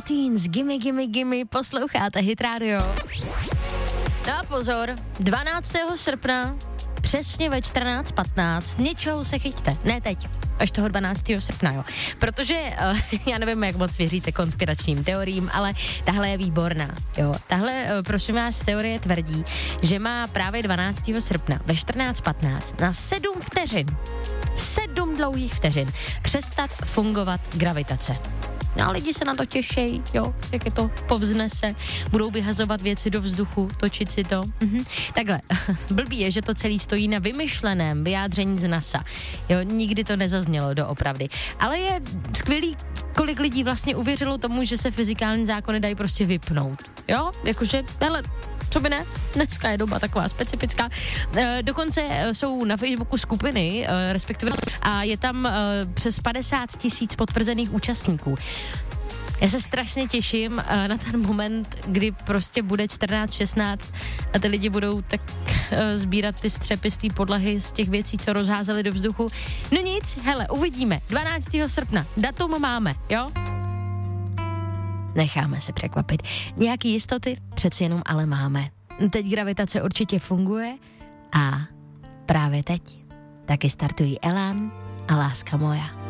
Martins, Gimme, Gimme, Gimme, posloucháte Hit Radio. No a pozor, 12. srpna, přesně ve 14:15, něčeho se chyťte, ne teď, až toho 12. srpna, jo. Protože, já nevím, jak moc věříte konspiračním teoriím, ale tahle je výborná, jo. Tahle, prosím vás, teorie tvrdí, že má právě 12. srpna ve 14:15 na 7 vteřin, 7 dlouhých vteřin, přestat fungovat gravitace. No a lidi se na to těšejí, jo, jak je to povznese, budou vyhazovat věci do vzduchu, točit si to. Takhle, blbý je, že to celý stojí na vymyšleném vyjádření z NASA. Jo, nikdy to nezaznělo doopravdy. Ale je skvělý, kolik lidí vlastně uvěřilo tomu, že se fyzikální zákony dají prostě vypnout. Jo, jakože, hele, co by ne? Dneska je doba taková specifická. Dokonce jsou na Facebooku skupiny, respektive, a je tam přes 50 000 potvrzených účastníků. Já se strašně těším na ten moment, kdy prostě bude 14:16 a ty lidi budou tak sbírat ty střepy z té podlahy, z těch věcí, co rozházeli do vzduchu. No nic, hele, uvidíme. 12. srpna, datum máme, jo? Necháme se překvapit. Nějaký jistoty přeci jenom ale máme. Teď gravitace určitě funguje a právě teď taky startují Elán a Láska moja.